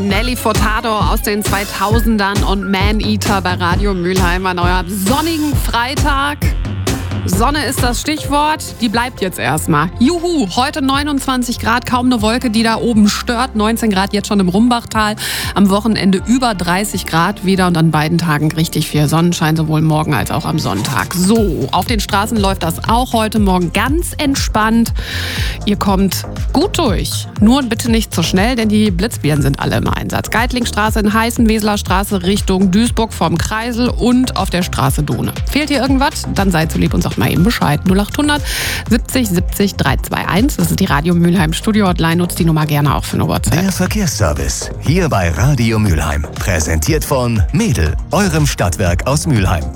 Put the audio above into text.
Nelly Furtado aus den 2000ern und Man-Eater bei Radio Mülheim an eurem sonnigen Freitag. Sonne ist das Stichwort, die bleibt jetzt erstmal. Juhu, heute 29 Grad, kaum eine Wolke, die da oben stört. 19 Grad jetzt schon im Rumbachtal. Am Wochenende über 30 Grad wieder und an beiden Tagen richtig viel Sonnenschein, sowohl morgen als auch am Sonntag. So, auf den Straßen läuft das auch heute Morgen ganz entspannt. Ihr kommt gut durch. Nur bitte nicht zu schnell, denn die Blitzbären sind alle im Einsatz. Geitlingsstraße in Heißen, Weseler Straße Richtung Duisburg vom Kreisel und auf der Straße Dohne. Fehlt hier irgendwas? Dann seid so lieb und sagt mal eben Bescheid. 0800 70 70 321. Das ist die Radio Mülheim Studio-Hotline. Nutzt die Nummer gerne auch für eine WhatsApp. Der Verkehrsservice. Hier bei Radio Mülheim. Präsentiert von Mädel, eurem Stadtwerk aus Mülheim.